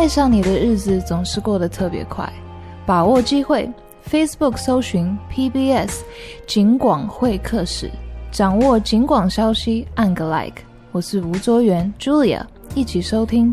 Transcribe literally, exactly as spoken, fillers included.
爱上你的日子总是过得特别快，把握机会 Facebook 搜寻 P B S 警广会客室，掌握警广消息，按个 like。我是吴卓源 Julia， 一起收听